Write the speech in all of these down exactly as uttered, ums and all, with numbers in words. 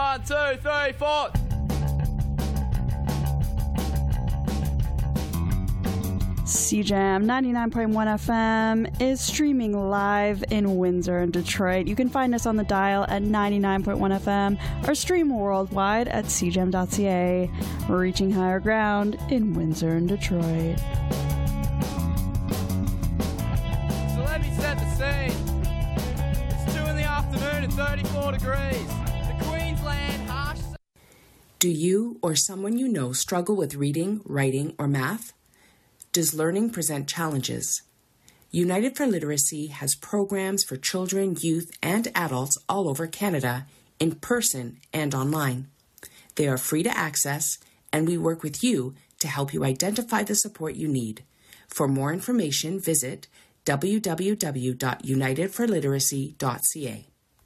One, two, three, four. C Jam ninety-nine point one F M is streaming live in Windsor and Detroit. You can find us on the dial at ninety-nine point one F M or stream worldwide at c jam dot c a. We're reaching higher ground in Windsor and Detroit. So let me set the scene. It's two in the afternoon and thirty-four degrees. The Queensland harsh... Do you or someone you know struggle with reading, writing, or math? Does learning present challenges? United for Literacy has programs for children, youth, and adults all over Canada, in person and online. They are free to access, and we work with you to help you identify the support you need. For more information, visit w w w dot united for literacy dot c a.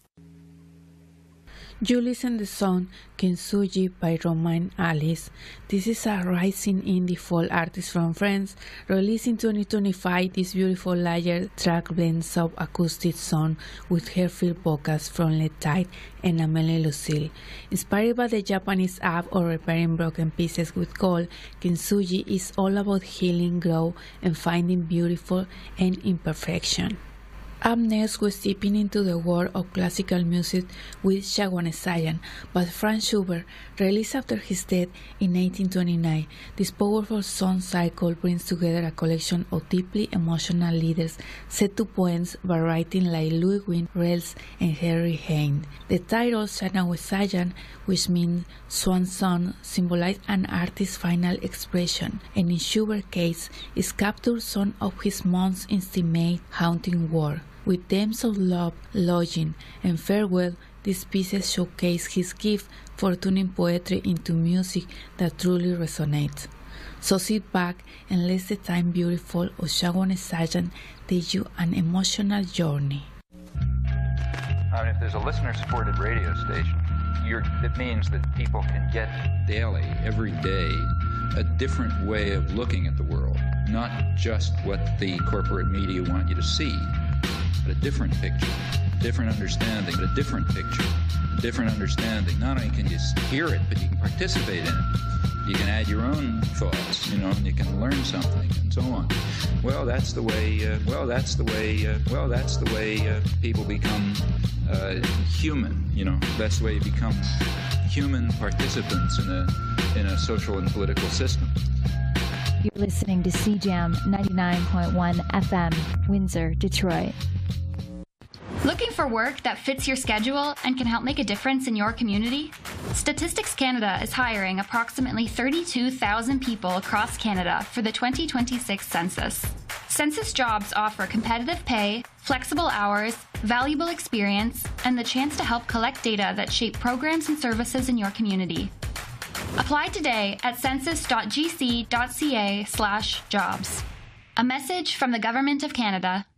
You listen to the song Kintsugi by Romain Alice. This is a rising indie folk artist from France, released in twenty twenty-five. This beautiful layered track blends sub-acoustic song with hair-filled vocals from Le Tide and Amélie Lucille. Inspired by the Japanese art of repairing broken pieces with gold, Kintsugi is all about healing, growth, and finding beautiful and imperfection. Up next, we're stepping into the world of classical music with Shagwanesayan by Franz Schubert, released after his death in nineteen twenty-nine. This powerful song cycle brings together a collection of deeply emotional leaders set to poems by writing like Ludwig Rels and Henry Heine. The title Shagwanesayan, which means swan song, symbolizes an artist's final expression, and in Schubert's case, is captured some of his most intimate, haunting work. With themes of love, longing, and farewell, these pieces showcase his gift for turning poetry into music that truly resonates. So sit back and let the time beautiful of Shagwanesayan take you an emotional journey. I mean, if there's a listener-supported radio station, you're, it means that people can get daily, every day, a different way of looking at the world, not just what the corporate media want you to see, but a different picture, different understanding, but a different picture, different understanding. Not only can you hear it, but you can participate in it. You can add your own thoughts, you know, and you can learn something, and so on. Well, that's the way. Uh, well, that's the way. Uh, well, that's the way uh, people become uh, human. You know, that's the way you become human participants in a in a social and political system. You're listening to C Jam ninety-nine point one F M, Windsor, Detroit. Looking for work that fits your schedule and can help make a difference in your community? Statistics Canada is hiring approximately thirty-two thousand people across Canada for the twenty twenty-six census. Census jobs offer competitive pay, flexible hours, valuable experience, and the chance to help collect data that shape programs and services in your community. Apply today at census dot g c dot c a slash jobs. A message from the Government of Canada.